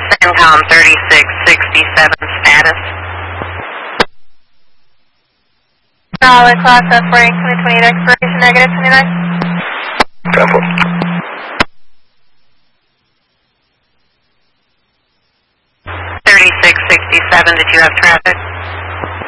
CENTCOM 3667 status. Solid class up break, 2028 expiration, negative 29. Temple. 3667, did you have traffic?